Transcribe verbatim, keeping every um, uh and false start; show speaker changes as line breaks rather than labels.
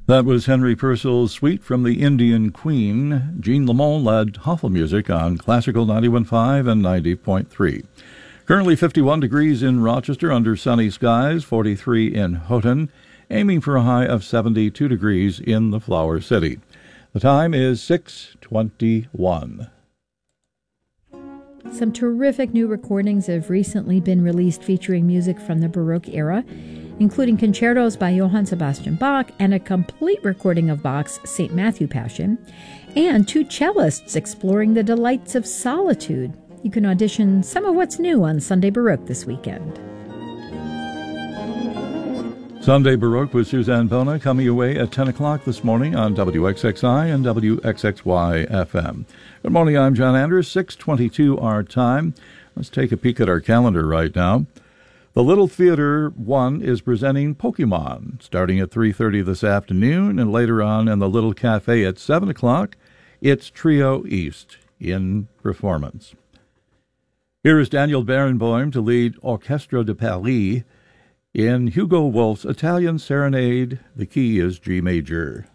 That was Henry Purcell's Suite from the Indian Queen. Jean Lamont led Hoffel Music on Classical ninety-one point five and ninety point three. Currently fifty-one degrees in Rochester under sunny skies, forty-three in Houghton, aiming for a high of seventy-two degrees in the Flower City. The time is six twenty-one.
Some terrific new recordings have recently been released featuring music from the Baroque era, including concertos by Johann Sebastian Bach and a complete recording of Bach's Saint Matthew Passion, and two cellists exploring the delights of solitude. You can audition some of what's new on Sunday Baroque this weekend.
Sunday Baroque with Suzanne Bona coming away at ten o'clock this morning on W X X I and W X X Y F M. Good morning, I'm John Anders, six twenty-two our time. Let's take a peek at our calendar right now. The Little Theater one is presenting Pokemon, starting at three thirty this afternoon, and later on in the Little Cafe at seven o'clock, it's Trio East in performance. Here is Daniel Barenboim to lead Orchestre de Paris in Hugo Wolf's Italian Serenade. The key is G major.